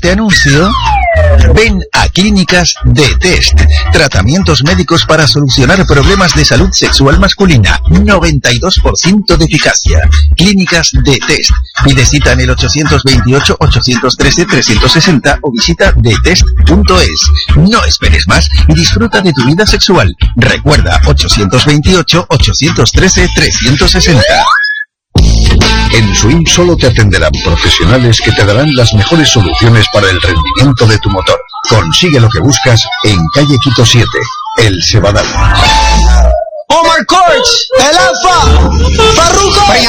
este anuncio? Ven a Clínicas de Test. Tratamientos médicos para solucionar problemas de salud sexual masculina. 92% de eficacia. Clínicas de Test. Pide cita en el 828-813-360 o visita detest.es. No esperes más y disfruta de tu vida sexual. Recuerda 828-813-360. En Swing solo te atenderán profesionales que te darán las mejores soluciones para el rendimiento de tu motor. Consigue lo que buscas en calle Quito 7, El Cebadal. Omar Courts, El Alfa, Farruko,